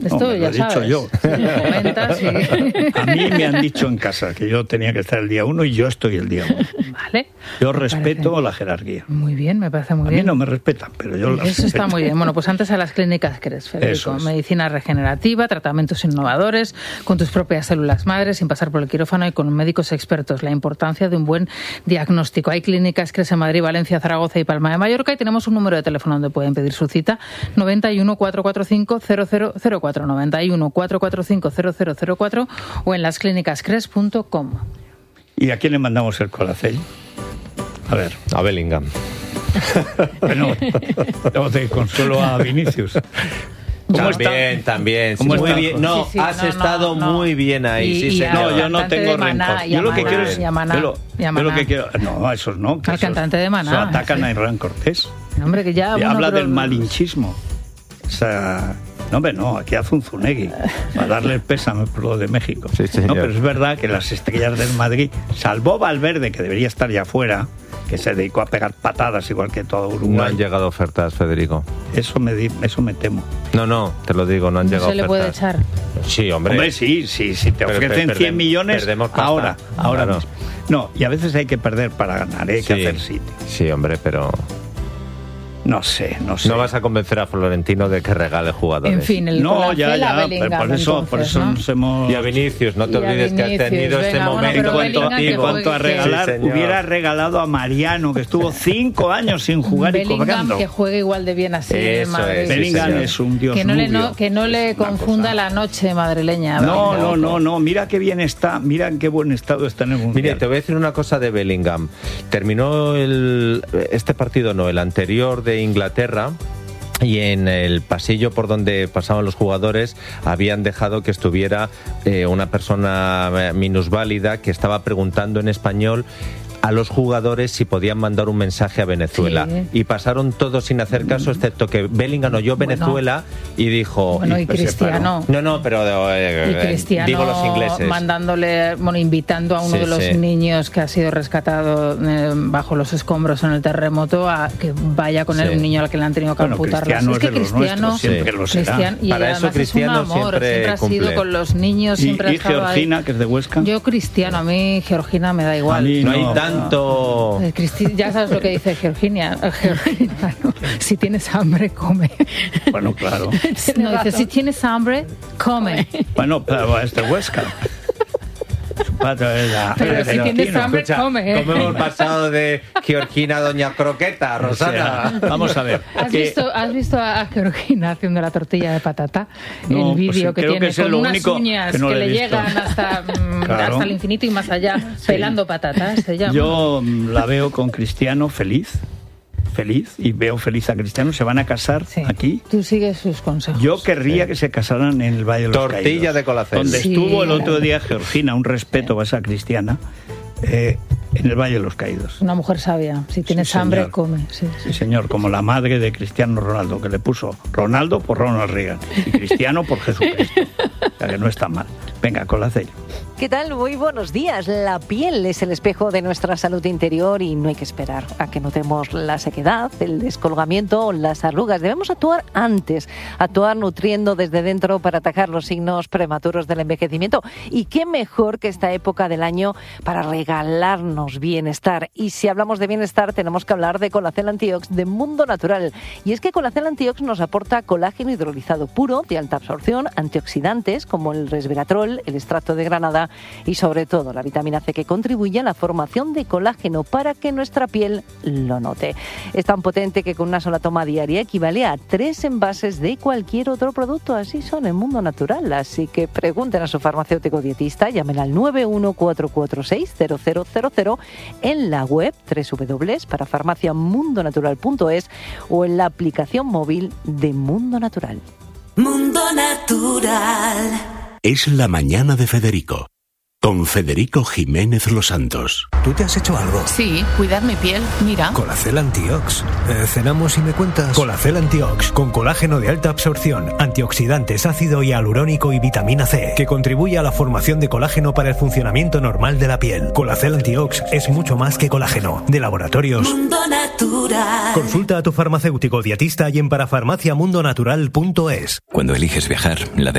Esto ya lo he dicho yo. A mí me han dicho en casa que yo tenía que estar el día 1 y yo estoy el día 1. Vale. Yo respeto la jerarquía. Muy bien, me parece muy bien. A mí no me respetan, pero yo la Eso respeto. está muy bien. Bueno, pues antes a las clínicas CRES, Federico. Medicina regenerativa, tratamientos innovadores, con tus propias células madres, sin pasar por el quirófano y con médicos expertos. La importancia de un buen diagnóstico. Hay clínicas CRES en Madrid, Valencia, Zaragoza y Palma de Mallorca y tenemos un número de teléfono donde pueden pedir su cita, 91 445 0004, 91 445 0004 o en lasclínicascres.com. ¿Y a quién le mandamos el Colacel? A ver. A Bellingham. Bueno, tengo de consuelo a Vinicius. También. Sí, muy bien. No, has estado muy bien ahí. Sí, señor. No, yo no tengo rencor. Yo lo que quiero es... Yo lo que quiero... No, esos no. Al cantante de Maná. Eso atacan a Hernán Cortés. Hombre, que ya... Y habla del malinchismo. O sea... No, hombre, no, aquí hace un Zunegui para darle el pésame por lo de México. Sí, no, pero es verdad que las estrellas del Madrid, salvo Valverde, que debería estar ya fuera, que se dedicó a pegar patadas igual que todo Uruguay. No han llegado ofertas, Federico. Eso me temo. No, te lo digo, no han llegado ofertas. ¿No se le puede echar? Sí, hombre. Hombre, sí, si te ofrecen 100 millones, ahora claro. mismo. No, y a veces hay que perder para ganar, hay que hacer sitio. Sí, hombre, pero... No sé. No vas a convencer a Florentino de que regale jugadores. En fin, el ya, por eso nos hemos... Y a Vinicius, no te olvides que has tenido este momento en cuanto a regalar, hubiera regalado a Mariano, que estuvo 5 años sin jugar y cobrando. Que juegue igual de bien así en Madrid. Bellingham es un dios que no le confunda la noche madrileña. No, mira qué bien está, mira en qué buen estado está en el Mundial. Mira, te voy a decir una cosa de Bellingham. Terminó este partido, el anterior de Inglaterra, y en el pasillo por donde pasaban los jugadores habían dejado que estuviera una persona minusválida que estaba preguntando en español a los jugadores si podían mandar un mensaje a Venezuela. Y pasaron todos sin hacer caso, excepto que Bellingham oyó Venezuela y dijo... Bueno, y Cristiano... pero Cristiano, digo los ingleses. Invitando a uno de los niños que ha sido rescatado bajo los escombros en el terremoto a que vaya con él, un niño al que le han tenido que amputar. Es que Cristiano siempre lo será. Y para eso Cristiano es un amor, siempre ha sido con los niños, siempre ha estado Georgina, ahí. Que es de Huesca. Yo Cristiano, a mí Georgina me da igual. No hay tanto... Ya sabes lo que dice Georgina, ¿no? Si tienes hambre, come. Bueno, claro. No, dice, si tienes hambre, come. Bueno, pero es de Huesca. Pero si tienes hambre, come. ¿Cómo hemos pasado de Georgina a Doña Croqueta, Rosana? O sea, vamos a ver. ¿Has visto a Georgina haciendo la tortilla de patata? El vídeo que tiene con unas uñas que le llegan hasta el infinito y más allá, pelando patatas. Yo la veo con Cristiano feliz, y veo feliz a Cristiano. Se van a casar aquí. Tú sigues sus consejos. Yo querría que se casaran en el Valle de los Caídos. Tortilla de Colacel. Donde estuvo el otro día Georgina, un respeto a esa cristiana, en el Valle de los Caídos. Una mujer sabia. Si tienes hambre, come. Sí, señor. Como la madre de Cristiano Ronaldo, que le puso Ronaldo por Ronald Reagan y Cristiano por Jesucristo. O sea que no está mal. Venga, Colacel. ¿Qué tal? Muy buenos días. La piel es el espejo de nuestra salud interior y no hay que esperar a que notemos la sequedad, el descolgamiento o las arrugas. Debemos actuar antes, actuar nutriendo desde dentro para atacar los signos prematuros del envejecimiento. Y qué mejor que esta época del año para regalarnos bienestar. Y si hablamos de bienestar, tenemos que hablar de Colacel Antiox de Mundo Natural. Y es que Colacel Antiox nos aporta colágeno hidrolizado puro, de alta absorción, antioxidantes como el resveratrol, el extracto de granada y sobre todo la vitamina C, que contribuye a la formación de colágeno para que nuestra piel lo note. Es tan potente que con una sola toma diaria equivale a 3 envases de cualquier otro producto. Así son en Mundo Natural. Así que pregunten a su farmacéutico dietista, llamen al 914460000 en la web www.parafarmaciamundonatural.es o en la aplicación móvil de Mundo Natural. Mundo Natural. Es la mañana de Federico. con Federico Jiménez Los Santos. ¿Tú te has hecho algo? Sí, cuidar mi piel, mira. Colacel Antiox. ¿Cenamos y me cuentas? Colacel Antiox, con colágeno de alta absorción, antioxidantes, ácido hialurónico y vitamina C, que contribuye a la formación de colágeno para el funcionamiento normal de la piel. Colacel Antiox es mucho más que colágeno. De Laboratorios Mundo Natural. Consulta a tu farmacéutico dietista y en parafarmaciamundonatural.es. Cuando eliges viajar, la